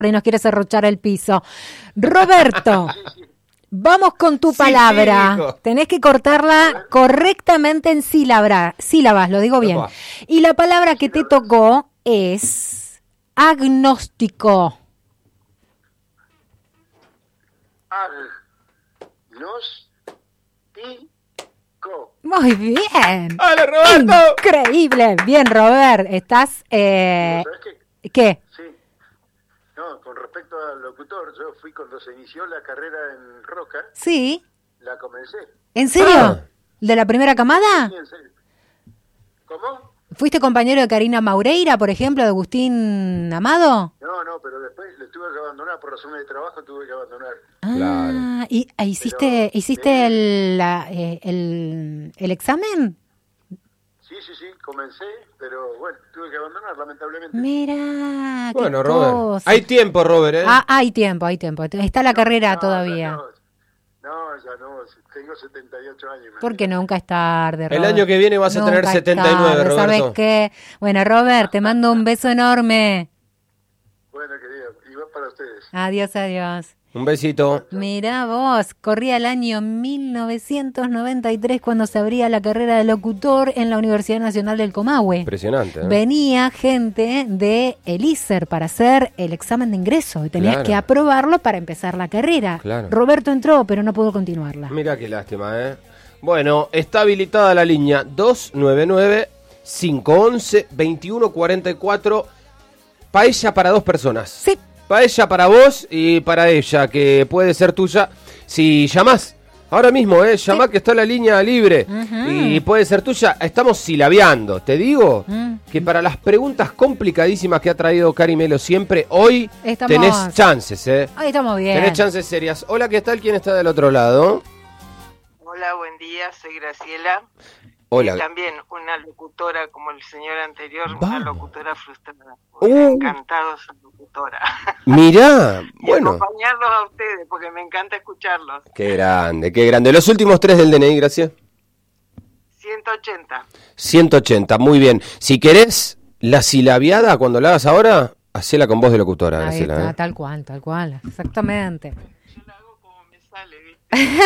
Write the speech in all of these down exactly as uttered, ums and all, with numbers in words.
y nos quiere serruchar el piso. Roberto, vamos con tu palabra. Sí, sí, tenés que cortarla correctamente en sílabra, sílabas, lo digo bien. Opa. Y la palabra que te tocó es agnóstico. Agnóstico. Muy bien. ¡Hola, Roberto! Increíble. Bien, Robert. Estás... Eh... ¿Sabes qué? ¿Qué? Sí. No, con respecto al locutor, yo fui cuando se inició la carrera en Roca, Sí. la comencé. ¿En serio? Ah. ¿De la primera camada? Sí, en serio. ¿Cómo? ¿Fuiste compañero de Karina Maureira, por ejemplo, de Agustín Amado? No, no, pero después le tuve que abandonar por razones de trabajo, tuve que abandonar. Ah, Claro. ¿y e hiciste, Pero, hiciste eh, el, la- eh, el, el examen? Sí, sí, sí, comencé, pero bueno, tuve que abandonar, lamentablemente. Mira, qué Bueno, Robert. cosa. Hay tiempo, Robert, ¿eh? Ah, hay tiempo, hay tiempo. Está la carrera No, todavía. ya no, no, ya no, tengo setenta y ocho años. Porque nunca es tarde, El Robert. año que viene vas a Nunca tener es setenta y nueve, tarde, Roberto. ¿sabes qué? Bueno, Robert, te mando un beso enorme. Bueno, querido, y va para ustedes. Adiós, adiós. Un besito. Mirá vos, corría el año mil novecientos noventa y tres cuando se abría la carrera de locutor en la Universidad Nacional del Comahue. Impresionante, ¿eh? Venía gente de el I S E R para hacer el examen de ingreso y tenías Claro. que aprobarlo para empezar la carrera. Claro. Roberto entró, pero no pudo continuarla. Mira qué lástima, ¿eh? Bueno, está habilitada la línea dos nueve nueve, cinco once, veintiuno cuarenta y cuatro. Paella para dos personas. Sí. Paella para vos y para ella, que puede ser tuya si llamás. Ahora mismo, ¿eh? Llamá que está la línea libre Ujú. y puede ser tuya. Estamos silabeando. Te digo Mm. que para las preguntas complicadísimas que ha traído Cari Melo siempre, hoy Estamos- tenés chances, ¿eh? Ahí estamos bien. Tenés chances serias. Hola, ¿qué tal? ¿Quién está del otro lado? Hola, buen día, soy Graciela. Hola. Y también una locutora como el señor anterior, Vamos. una locutora frustrada. Uh. Encantado ser locutora. Mirá, Y bueno. acompañarlos a ustedes, porque me encanta escucharlos. Qué grande, qué grande. Los últimos tres del D N I, gracias. ciento ochenta. ciento ochenta, muy bien. Si querés la silabiada, cuando la hagas ahora, hacela con voz de locutora, Ahí Graciela. está, ¿eh? tal cual, tal cual, exactamente. Yo la hago como me sale, ¿viste?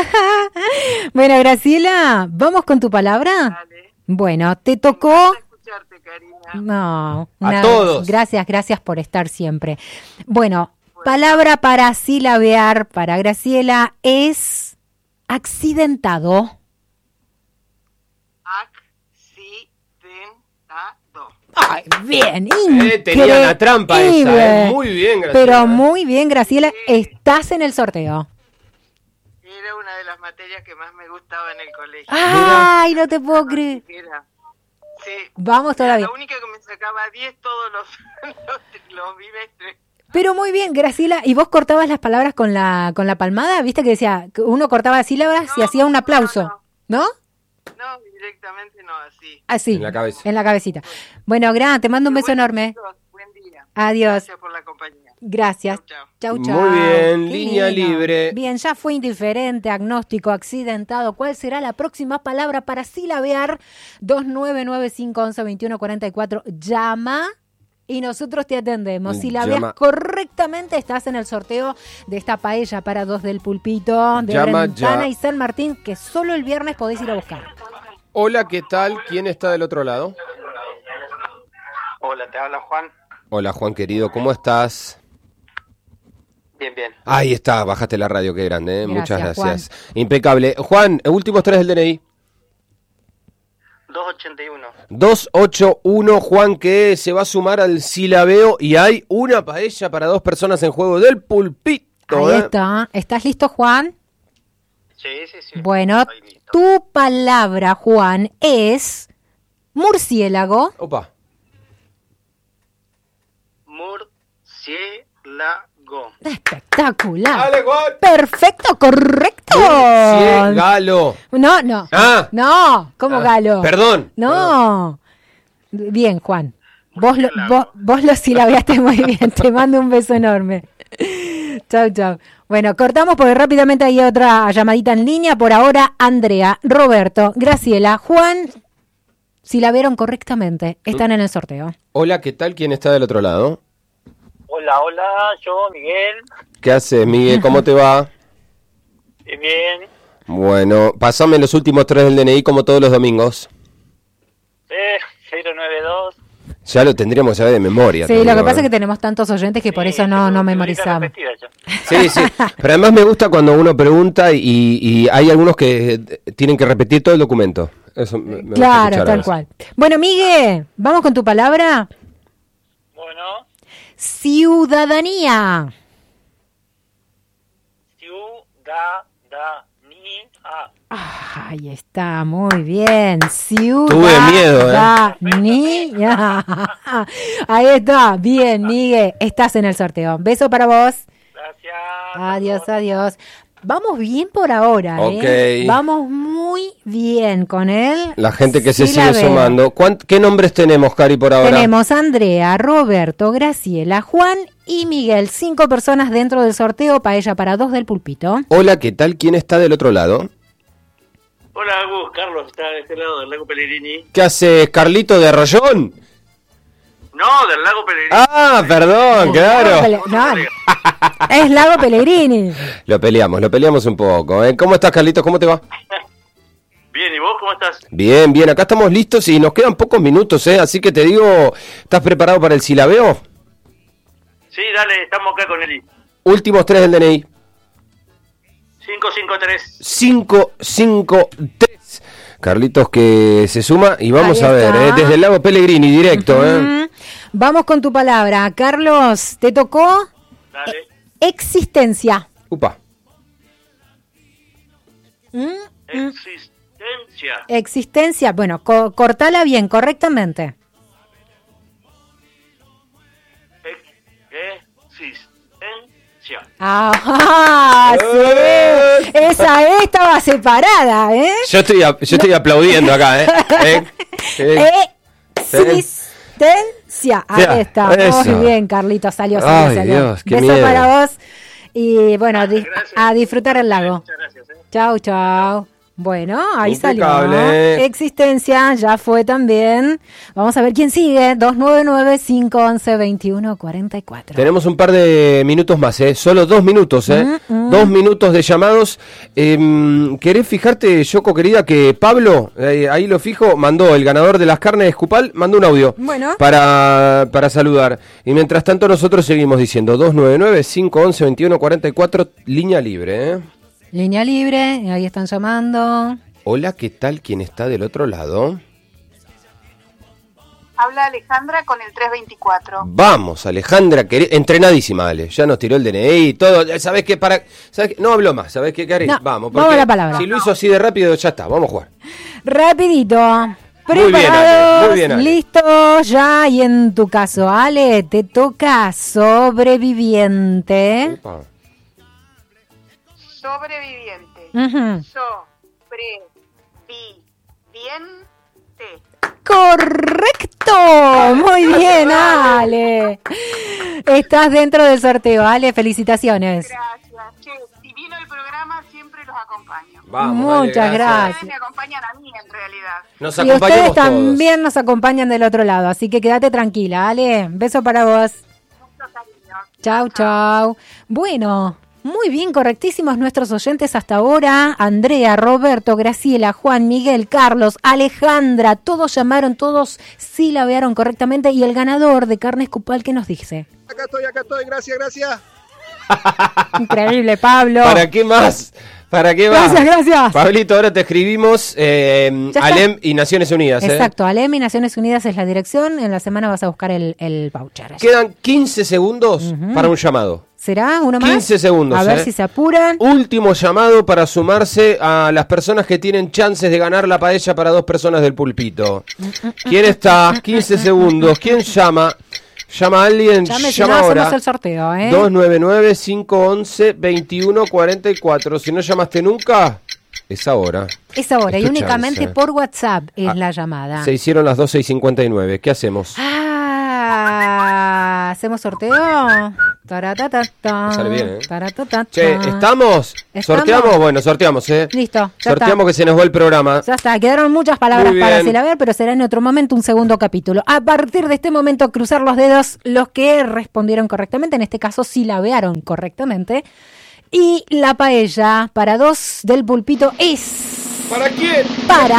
Bueno, Graciela, ¿vamos con tu palabra? Dale. Bueno, te Me tocó... encanta escucharte, Karina. No, A todos. Gracias, gracias por estar siempre. Bueno, palabra para silabear para Graciela es accidentado. Accidentado. Ay, bien, Eh, tenía la trampa esa, increíble. eh. Muy bien, Graciela. Pero muy bien, Graciela, estás en el sorteo. Era una de las materias que más me gustaba en el colegio. Ay, no te puedo creer. Era. Sí. Vamos Era todavía. la única que me sacaba diez todos los, los, los bimestres. Pero muy bien, Graciela, ¿y vos cortabas las palabras con la con la palmada? ¿Viste que decía que uno cortaba sílabas y No, hacía un aplauso? no, ¿No? No, directamente no, así. Así. En la cabeza. En la cabecita. Bueno, Gran, te mando un beso Bueno, enorme. chicos, buen día. Adiós. Gracias por la compañía. Gracias. Chau, Chau, Muy chau. bien, Qué línea lindo. libre. Bien, ya fue indiferente, agnóstico, accidentado. ¿Cuál será la próxima palabra para silabear? dos nueve nueve, cinco once, veintiuno cuarenta y cuatro. Llama y nosotros te atendemos. Si la veas Llama. correctamente, estás en el sorteo de esta paella para dos del Pulpito de Llama Brentana ya. y San Martín, que solo el viernes podéis ir a buscar. Hola, ¿qué tal? ¿Quién está del otro lado? Hola, te habla Juan. Hola, Juan querido, ¿cómo estás? Bien, bien. Ahí está, bajaste la radio, qué grande, ¿eh? Muchas Gracias, gracias. Impecable. Juan, últimos tres del D N I. doscientos ochenta y uno. dos ocho uno, Juan, que se va a sumar al silabeo y hay una paella para dos personas en juego del Pulpito. Ahí ¿eh? está. ¿Estás listo, Juan? Sí, sí, sí. Bueno, Estoy listo. tu palabra, Juan, es murciélago. Opa. Murciélago. Espectacular. Dale, Juan. Perfecto, correcto. Galo. No, no. Ah. No, ¿cómo Ah, galo? perdón, No. Bien, Juan. Vos lo, Murciélago. vos, vos lo silabeaste muy bien. Te mando un beso enorme. Chau, chau. Bueno, cortamos porque rápidamente hay otra llamadita en línea. Por ahora, Andrea, Roberto, Graciela, Juan, silabearon correctamente. Están en el sorteo. Hola, ¿qué tal? ¿Quién está del otro lado? Hola, hola, yo, Miguel. ¿Qué haces, Miguel? ¿Cómo te va? Bien, bien. Bueno, pasame los últimos tres del D N I como todos los domingos. Eh, cero nueve dos. Ya lo tendríamos que saber de memoria. Sí, te lo digo, que pasa ¿eh? es que tenemos tantos oyentes que por eso no, no memorizamos. Sí, sí. Pero además me gusta cuando uno pregunta y, y hay algunos que tienen que repetir todo el documento. Eso me, me gusta Claro, escuchar a tal veces. cual. Bueno, Miguel, vamos con tu palabra. Bueno, Ciudadanía. ciudadanía. Ah, ahí está, muy bien. Ciudadanía. Tuve miedo, ¿eh? Ahí está, bien, Miguel. Estás en el sorteo. Beso para vos. Gracias. Adiós, adiós. Vamos bien por ahora, ¿eh? Ok. Vamos muy bien con él. La gente que se Sí la sigue veo. sumando. ¿Cuánt- ¿Qué nombres tenemos, Cari, por ahora? Tenemos a Andrea, Roberto, Graciela, Juan y Miguel. Cinco personas dentro del sorteo, paella para dos del pulpito. Hola, ¿qué tal? ¿Quién está del otro lado? Hola, Gus. Carlos está de este lado del lago Pellegrini. ¿Qué haces, Carlito de Arroyón? No, del lago Pellegrini. Ah, perdón, claro. Pele- no, es Lago Pellegrini. Lo peleamos, lo peleamos un poco. ¿eh? ¿Cómo estás, Carlitos? ¿Cómo te va? Bien, ¿y vos cómo estás? Bien, bien, acá estamos listos y nos quedan pocos minutos, ¿eh? Así que te digo, ¿estás preparado para el silabeo? Sí, dale, estamos acá con Eli. Últimos tres del D N I. cinco cinco tres. cinco cinco tres. Carlitos que se suma y vamos Ahí a ver, está. ¿eh? Desde el lago Pellegrini, directo, ¿eh? Mm, Vamos con tu palabra. Carlos, te tocó Dale. existencia. Upa. Mm, Existencia. Existencia. Bueno, co- cortala bien, correctamente. Ex- Existencia. Ah, sí. Esa E estaba separada, ¿eh? Yo estoy, a- yo estoy aplaudiendo acá, ¿eh? ¿Eh? ¿Eh? Existencia. Ahí Ya, está. eso. Muy bien, Carlitos. Salió, salió, Ay, salió. Dios, qué Beso miedo. para vos. Y bueno, di- Gracias. a disfrutar el lago. Muchas gracias, eh. Chau, chau. Bueno, ahí salió. Impecable. Existencia, ya fue también. Vamos a ver quién sigue. dos nueve nueve, cinco once, veintiuno cuarenta y cuatro. Tenemos un par de minutos más, ¿eh? Solo dos minutos, ¿eh? Mm, mm. Dos minutos de llamados. Eh, ¿Querés fijarte, Yoko, querida, que Pablo, eh, ahí lo fijo, mandó, el ganador de las carnes de Escupal, mandó un audio Bueno. para, para saludar. Y mientras tanto nosotros seguimos diciendo dos nueve nueve, cinco once, veintiuno cuarenta y cuatro, línea libre, ¿eh? Línea libre, ahí están llamando. Hola, ¿qué tal? ¿Quién está del otro lado? Habla Alejandra con el trescientos veinticuatro. Vamos, Alejandra, queri- entrenadísima, Ale. Ya nos tiró el D N I y todo. ¿Sabés qué? Para... ¿Sabés qué? No hablo más. ¿Sabés qué, Cari? No, vamos, vamos a la palabra. Si lo hizo así de rápido, ya está. Vamos a jugar. Rapidito. Muy bien, Ale, Preparados, muy bien, Ale. listo, ya. Y en tu caso, Ale, te toca sobreviviente. Upa. Sobreviviente. Ujú. Sobreviviente. Correcto, muy bien, Ale. Estás dentro del sorteo, Ale, felicitaciones. Gracias. Che, si vino el programa, siempre los acompaño. Vamos, Ale, Muchas gracias. Ustedes me acompañan a mí, en realidad. Nos Y acompañamos ustedes todos. también nos acompañan del otro lado, así que quédate tranquila, Ale. Beso para vos. Mucho cariño. Chau, chau. Bueno, muy bien, correctísimos nuestros oyentes hasta ahora. Andrea, Roberto, Graciela, Juan, Miguel, Carlos, Alejandra, todos llamaron, todos silabearon correctamente. Y el ganador de carne Escupal, ¿qué nos dice? Acá estoy, acá estoy, gracias, gracias. Increíble, Pablo. ¿Para qué más? ¿Para qué más? Gracias, gracias. Pablito, ahora te escribimos eh, Ya está. Alem y Naciones Unidas. ¿eh? Exacto, Alem y Naciones Unidas es la dirección. En la semana vas a buscar el, el voucher. Quedan quince segundos Ujú. para un llamado. ¿Será uno más? quince segundos, A ver eh. si se apuran. Último llamado para sumarse a las personas que tienen chances de ganar la paella para dos personas del pulpito. ¿Quién está? quince segundos. ¿Quién llama? Llama a alguien, Llame, si llama no, ahora. hacemos el sorteo, ¿eh? dos nueve nueve, cinco once, veintiuno cuarenta y cuatro. Si no llamaste nunca, es ahora. Es ahora, Es y tu únicamente chance. por WhatsApp es Ah, la llamada. Se hicieron las doce y cincuenta y nueve. ¿Qué hacemos? Ah, ¿hacemos sorteo? Taratatata, Sale bien, ¿eh? taratatata. Che, ¿estamos? ¿Estamos? ¿Sorteamos? Bueno, sorteamos, ¿eh? Listo, ya Sorteamos está. que se nos va el programa. Ya está, quedaron muchas palabras Muy para bien. silabear, pero será en otro momento un segundo capítulo. A partir de este momento, cruzar los dedos los que respondieron correctamente, en este caso silabearon correctamente. Y la paella para dos del pulpito es... ¿Para quién? Para...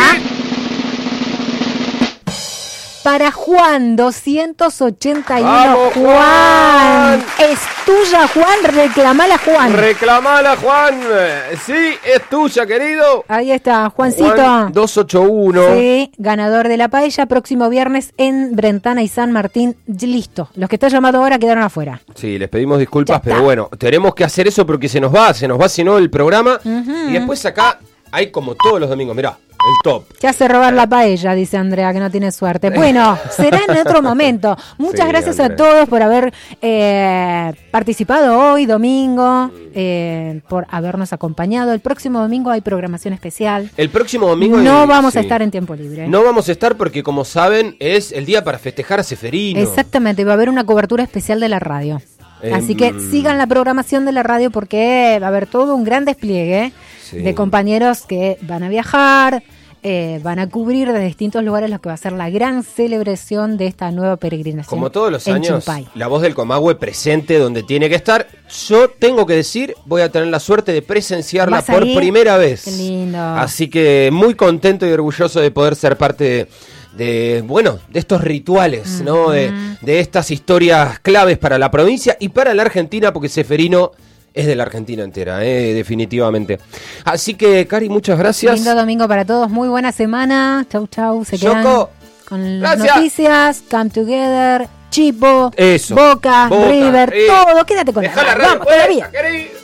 Para Juan, doscientos ochenta y uno. ¡Vamos, Juan! Es tuya, Juan, reclamala, Juan. Reclamala, Juan. Sí, es tuya, querido. Ahí está, Juancito. Juan doscientos ochenta y uno. Sí, ganador de la paella, próximo viernes en Brentana y San Martín. Listo, los que están llamando ahora quedaron afuera. Sí, les pedimos disculpas, Ya está. pero bueno, tenemos que hacer eso porque se nos va, se nos va si no el programa. Y después acá hay como todos los domingos, mirá, el top. Te hace robar la paella, dice Andrea, que no tiene suerte. Bueno, será en otro momento. Muchas Sí, gracias Andrea. a todos por haber eh, participado hoy, domingo, eh, por habernos acompañado. El próximo domingo hay programación especial. El próximo domingo... No hay- vamos a sí. estar en tiempo libre. No vamos a estar porque, como saben, es el día para festejar a Seferino. Exactamente, va a haber una cobertura especial de la radio. Em, Así que sigan la programación de la radio porque va a haber todo un gran despliegue Sí. de compañeros que van a viajar, eh, van a cubrir de distintos lugares lo que va a ser la gran celebración de esta nueva peregrinación. Como todos los en años, Chimpay. la voz del Comahue presente donde tiene que estar. Yo tengo que decir, voy a tener la suerte de presenciarla ¿Vas a por ir? primera vez. Qué lindo. Así que muy contento y orgulloso de poder ser parte de, de, bueno, de estos rituales, ¿no? De, de estas historias claves para la provincia y para la Argentina, porque Seferino es de la Argentina entera, eh, definitivamente. Así que, Cari, muchas gracias. Lindo domingo para todos, muy buena semana. Chau, chau. Se quedan Yoko, con las gracias. noticias, Come Together, Chipo, Eso. Boca, Boca, River, eh. todo. Quédate con Dejá la la radio. radio Vamos todavía. puesta, Cari.